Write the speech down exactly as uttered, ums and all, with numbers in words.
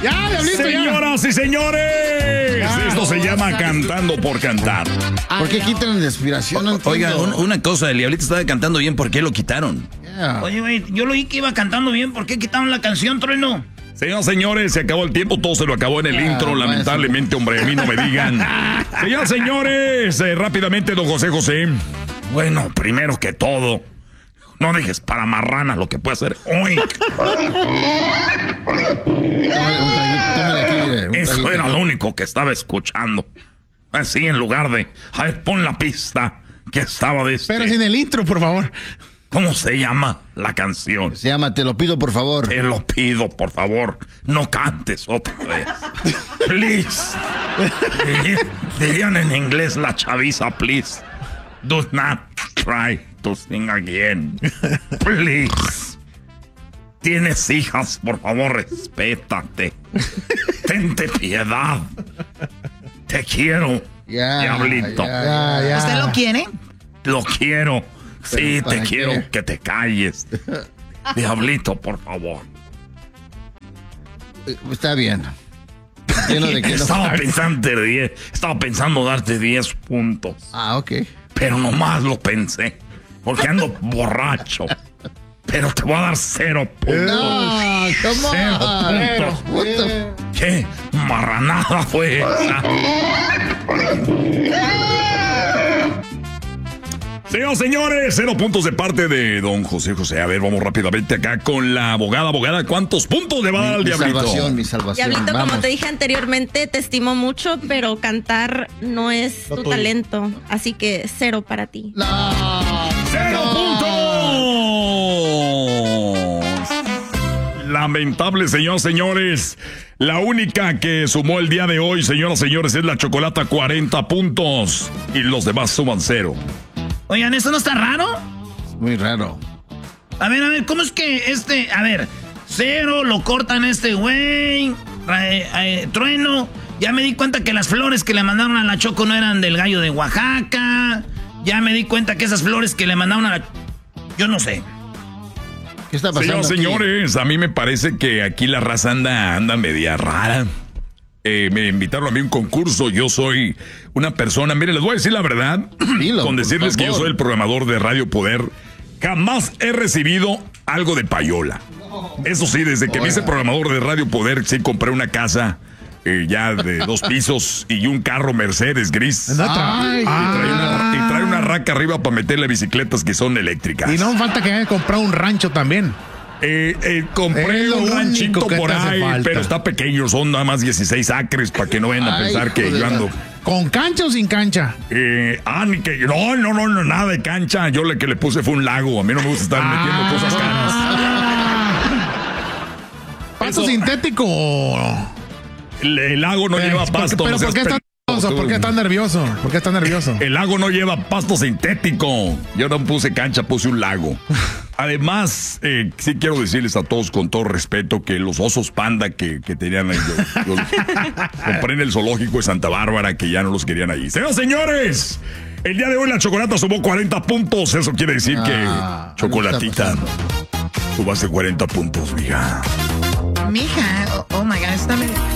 Ya, Diablito, Señoras ya. y señores, ya. esto se llama cantando por cantar. ¿Por qué quitan la inspiración? No Oiga, entiendo. un- una cosa, el Diablito estaba cantando bien, ¿por qué lo quitaron? Yeah. Oye, güey, yo lo oí que iba cantando bien. ¿Por qué quitaron la canción, Trueno? Señoras y señores, se acabó el tiempo, todo se lo acabó en el Ah, intro, bueno. lamentablemente, hombre, a mí no me digan. Señoras y señores, eh, rápidamente, don José José. Bueno, primero que todo, no dejes para marrana lo que puede hacer hoy. Tómale un traguito, tómale aquí, mire, un Eso traguito. era lo único que estaba escuchando. Así, en lugar de, a ver, pon la pista que estaba de este. Pero sin el intro, por favor. ¿Cómo se llama la canción? Se llama Te lo pido, por favor. Te lo pido, por favor, no cantes otra vez. Please. Dirían- Dirían en inglés la chaviza, please. Do not try to sing again. Please. Tienes hijas, por favor, respétate. Tente piedad. Te quiero, Ya, diablito. ya. Ya, ya. ¿Usted lo quiere? Lo quiero. Sí, ¿Pero para te qué? quiero que te calles. Diablito, por favor. Eh, Está bien. Entiendo de que no- Estaba pensando, de diez, estaba pensando darte diez puntos. Ah, ok. Pero nomás lo pensé. Porque ando borracho. Pero te voy a dar cero puntos. No, come Cero on. puntos. What the- ¿Qué marranada fue esa? Señoras, señores, cero puntos de parte de don José José. A ver, vamos rápidamente acá con la abogada. Abogada, ¿cuántos puntos le va a dar al Mi diablito? salvación, mi salvación. Diablito, como Vamos. te dije anteriormente, te estimo mucho, pero cantar no es No tu tuyo. talento. Así que cero para ti. No. ¡Cero puntos! Lamentable, señoras, señores. La única que sumó el día de hoy, señoras, señores, es la Chocolata, cuarenta puntos. Y los demás suman cero. Oigan, ¿eso no está raro? Muy raro. A ver, a ver, ¿cómo es que este... A ver, cero, lo cortan este güey, eh, eh, Trueno. Ya me di cuenta que las flores que le mandaron a la Choco no eran del gallo de Oaxaca. Ya me di cuenta que esas flores que le mandaron a la... Yo no sé. ¿Qué está pasando? Señoras, aquí? señores, a mí me parece que aquí la raza anda, anda media rara. Eh, me invitaron a mí a un concurso. Yo soy una persona, mire, les voy a decir la verdad, Dilo, con por decirles que yo favor. soy el programador de Radio Poder. Jamás he recibido algo de payola. Eso sí, desde que me hice programador de Radio Poder, sí compré una casa eh, ya de dos pisos y un carro Mercedes gris. No tra- Ay, Y trae, una, Ah. y trae una raca arriba para meterle bicicletas que son eléctricas. Y no falta que haya comprado un rancho también. Eh, eh, compré Es lo un ranchito único que por te hace ahí, falta. pero está pequeño, son nada más dieciséis acres para que no vayan a Ay, pensar que hijo de yo la- ando. ¿Con cancha o sin cancha? Eh, ah, ni que. No, no, no, no, nada de cancha. Yo le que le puse fue un lago. A mí no me gusta estar metiendo cosas caras. ¿Pasto Eso- sintético o...? El, el lago no Eh, lleva ¿por qué- pasto. ¿Pero no por seas qué está pendejo, nervioso? tú. ¿Por qué está nervioso? ¿Por qué está nervioso? El lago no lleva pasto sintético. Yo no puse cancha, puse un lago. Además, eh, sí quiero decirles a todos con todo respeto que los osos panda que, que tenían ahí, yo, yo los compré en el zoológico de Santa Bárbara, que ya no los querían ahí. Señoras, señores, el día de hoy la Chocolata sumó cuarenta puntos. Eso quiere decir Ah, que ¿qué Chocolatita, está subaste cuarenta puntos, mija. Mija, oh, oh my God, está medio...